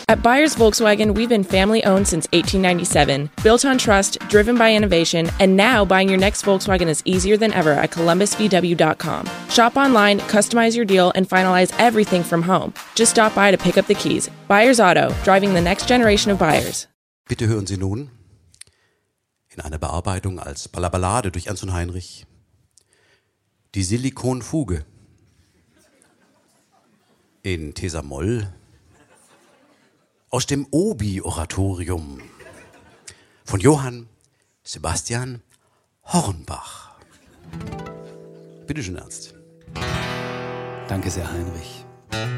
At Buyers Volkswagen, we've been family-owned since 1897, built on trust, driven by innovation, and now buying your next Volkswagen is easier than ever at columbusvw.com. Shop online, customize your deal, and finalize everything from home. Just stop by to pick up the keys. Buyers Auto, driving the next generation of buyers. Bitte hören Sie nun in einer Bearbeitung als Ballaballade durch Ernst und Heinrich die Silikonfuge in Tesamol aus dem Obi-Oratorium von Johann Sebastian Hornbach. Bitte schön, Ernst. Danke sehr, Heinrich.